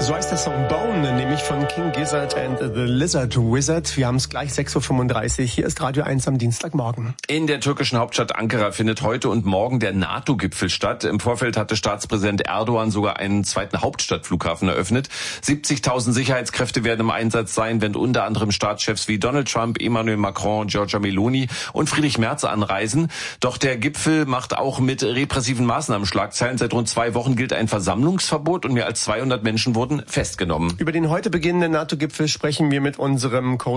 So heißt der Song Bone, nämlich von King Gizzard and the Lizard Wizard. Wir haben es gleich 6.35 Uhr. Hier ist Radio 1 am Dienstagmorgen. In der türkischen Hauptstadt Ankara findet heute und morgen der NATO-Gipfel statt. Im Vorfeld hatte Staatspräsident Erdogan sogar einen zweiten Hauptstadtflughafen eröffnet. 70.000 Sicherheitskräfte werden im Einsatz sein, wenn unter anderem Staatschefs wie Donald Trump, Emmanuel Macron, Giorgia Meloni und Friedrich Merz anreisen. Doch der Gipfel macht auch mit repressiven Maßnahmen Schlagzeilen. Seit rund 2 Wochen gilt ein Versammlungsverbot und mehr als 200 Menschen wurden festgenommen. Über den heute beginnenden NATO-Gipfel sprechen wir mit unserem